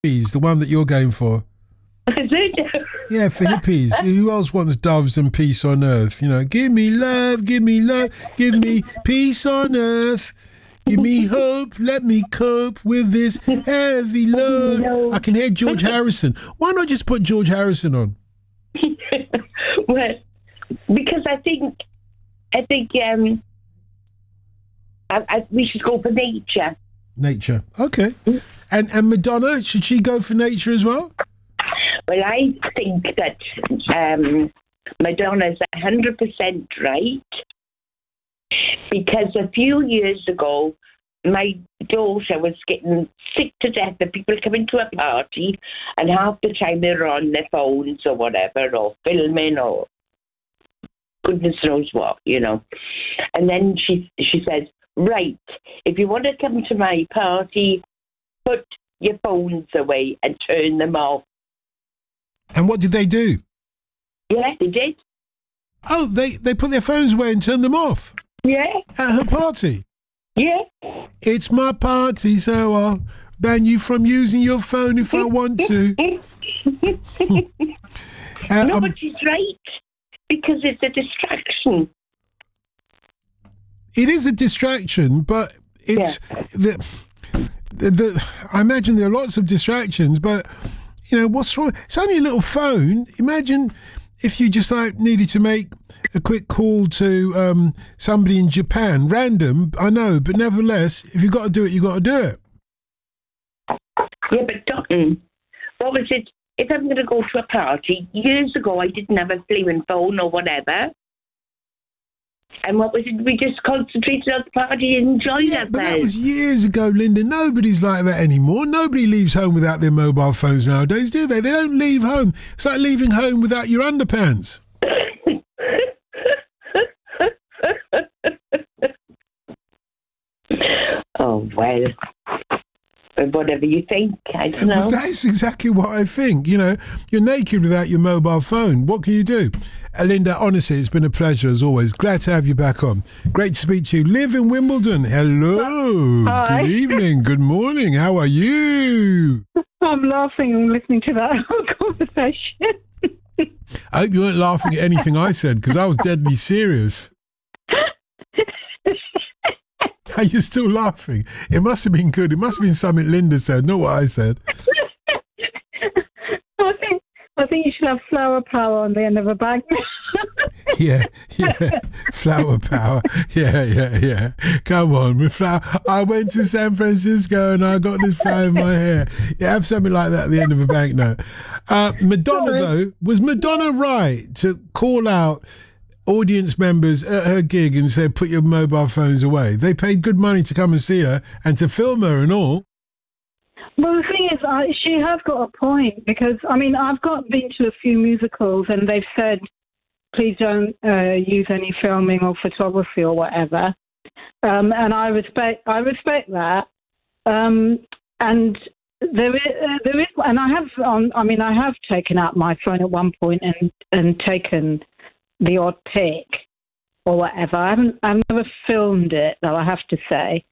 hippies, the one that you're going for. Yeah, for hippies. Who else wants doves and peace on earth? You know, give me love, give me peace on earth. Give me hope, let me cope with this heavy load. I can hear George Harrison. Why not just put George Harrison on? Well, because I think we should go for nature. Nature, okay. And Madonna, should she go for nature as well? Well, I think that Madonna's 100% right, because a few years ago, my daughter was getting sick to death of people coming to a party, and half the time they're on their phones or whatever, or filming, or goodness knows what, you know. And then she says, right, if you want to come to my party, put your phones away and turn them off. And what did they do? Yeah, they did. Oh, they put their phones away and turned them off? Yeah. At her party? Yeah. It's my party, so I'll ban you from using your phone if I want to. No, but she's right, because it's a distraction. It is a distraction, but it's... Yeah. I imagine there are lots of distractions, but... You know, what's wrong? It's only a little phone. Imagine if you just needed to make a quick call to somebody in Japan, random, I know, but nevertheless, if you've got to do it, you've got to do it. Yeah, but Dotton, what was it? If I'm going to go to a party, years ago I didn't have a flaming phone or whatever. And what was it? We just concentrated on the party and enjoyed ourselves. But that was years ago, Linda. Nobody's like that anymore. Nobody leaves home without their mobile phones nowadays, do they? They don't leave home. It's like leaving home without your underpants. Oh, well. Whatever you think, I don't know. Well, that's exactly what I think. You know, you're naked without your mobile phone. What can you do? Linda, honestly, it's been a pleasure as always. Glad to have you back on. Great to speak to you. Liv in Wimbledon. Hello. Hi. Good evening. Good morning. How are you? I'm laughing and listening to that whole conversation. I hope you weren't laughing at anything I said, because I was deadly serious. Are you still laughing? It must have been good. It must have been something Linda said, not what I said. I think you should have flower power on the end of a bag. Yeah. Flower power. Yeah. Come on, with flower. I went to San Francisco and I got this flower in my hair. Yeah, have something like that at the end of a banknote. Madonna, though, was Madonna right to call out audience members at her gig and said, put your mobile phones away? They paid good money to come and see her and to film her and all. Well, the thing is, she has got a point, because, I mean, I've been to a few musicals and they've said, please don't use any filming or photography or whatever. And I respect that. And there is, and I have taken out my phone at one point and taken the odd pic or whatever. I've never filmed it, though, I have to say.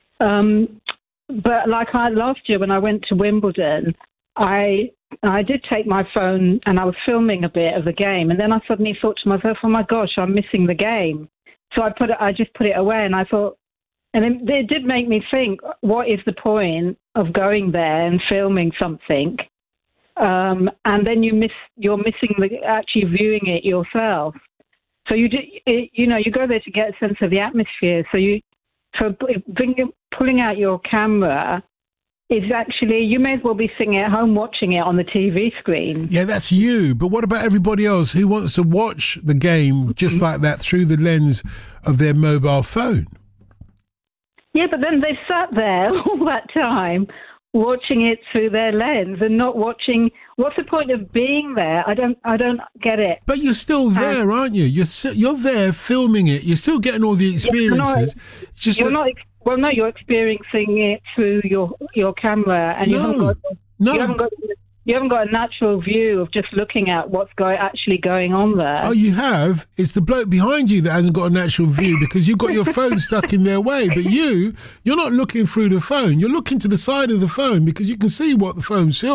But like last year when I went to Wimbledon, I did take my phone and I was filming a bit of the game, and then I suddenly thought to myself, oh my gosh, I'm missing the game. So I just put it away, and I thought, and it did make me think, what is the point of going there and filming something? And then you're missing actually viewing it yourself. So you go there to get a sense of the atmosphere. So pulling out your camera is actually, you may as well be sitting at home watching it on the TV screen. Yeah, that's you. But what about everybody else who wants to watch the game just like that through the lens of their mobile phone? Yeah, but then they've sat there all that time watching it through their lens and not watching. What's the point of being there? I don't get it. But you're still there, aren't you? You're there filming it. You're still getting all the experiences. You're experiencing it through your camera, and you haven't got You haven't got a natural view of just looking at what's actually going on there. Oh, you have? It's the bloke behind you that hasn't got a natural view because you've got your phone stuck in their way. But you're not looking through the phone. You're looking to the side of the phone because you can see what the phone's filming.